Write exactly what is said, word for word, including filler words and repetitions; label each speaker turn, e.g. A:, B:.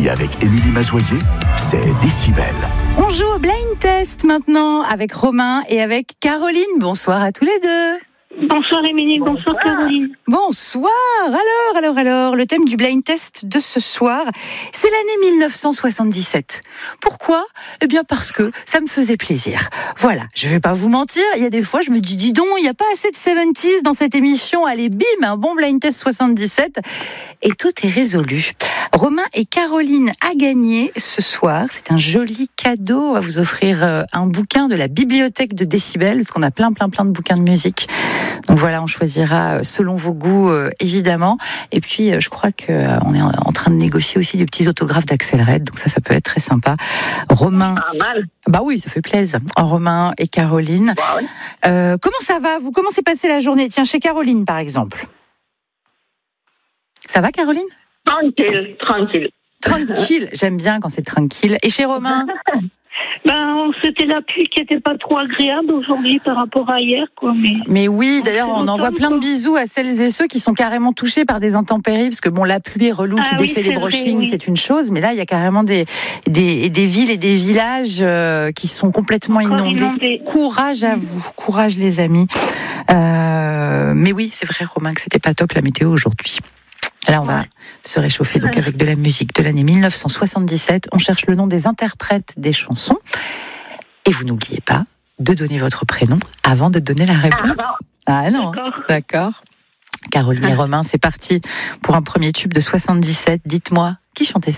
A: Ici, avec Émilie Mazoyer, c'est Décibel.
B: On joue au blind test maintenant avec Romain et avec Caroline. Bonsoir à tous les deux.
C: Bonsoir Émilie, bonsoir, bonsoir Caroline.
B: Bonsoir. Alors, alors, alors, le thème du blind test de ce soir, c'est l'année mille neuf cent soixante-dix-sept. Pourquoi ? Eh bien parce que ça me faisait plaisir. Voilà, je vais pas vous mentir, il y a des fois je me dis, dis donc, il n'y a pas assez de soixante-dix dans cette émission. Allez, bim, un bon blind test soixante-dix-sept. Et tout est résolu. Romain et Caroline a gagné ce soir. C'est un joli cadeau à vous offrir, un bouquin de la bibliothèque de Décibel, parce qu'on a plein, plein, plein de bouquins de musique. Donc voilà, on choisira selon vos goûts, euh, évidemment. Et puis, euh, je crois qu'on euh, est en train de négocier aussi des petits autographes d'Axel Red. Donc ça, ça peut être très sympa. Romain.
C: Pas mal.
B: Bah oui, ça fait plaisir. Romain et Caroline.
C: Bah oui.
B: Euh, comment ça va ? Vous, comment s'est passée la journée ? Tiens, chez Caroline, par exemple. Ça va, Caroline ?
C: Tranquille, tranquille.
B: Tranquille. J'aime bien quand c'est tranquille. Et chez Romain ?
C: Ben, c'était la pluie qui était pas trop agréable aujourd'hui par rapport à hier, quoi. Mais,
B: mais oui, d'ailleurs, on envoie plein de bisous à celles et ceux qui sont carrément touchés par des intempéries, parce que bon, la pluie relou qui
C: ah,
B: défait
C: oui,
B: les brochings,
C: vrai, oui.
B: c'est une chose, mais là, il y a carrément des des, des villes et des villages euh, qui sont complètement inondés.
C: inondés.
B: Courage à vous, courage les amis. Euh, mais oui, c'est vrai, Romain, que c'était pas top la météo aujourd'hui. Là, on va ouais. se réchauffer donc avec de la musique de l'année mille neuf cent soixante-dix-sept. On cherche le nom des interprètes des chansons. Et vous n'oubliez pas de donner votre prénom avant de donner la réponse.
C: Ah,
B: ah non,
C: d'accord.
B: d'accord. Caroline et Romain, c'est parti pour un premier tube de soixante-dix-sept. Dites-moi, qui chantait ça ?